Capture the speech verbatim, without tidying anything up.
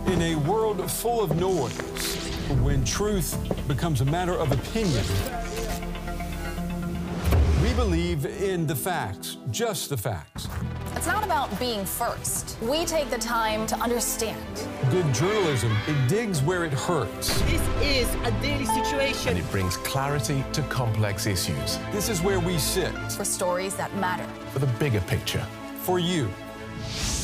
In a world full of noise, when truth becomes a matter of opinion, we believe in the facts, just the facts. It's not about being first. We take the time to understand. Good journalism, it digs where it hurts. This is a daily situation. And it brings clarity to complex issues. This is where we sit. For stories that matter. For the bigger picture. For you.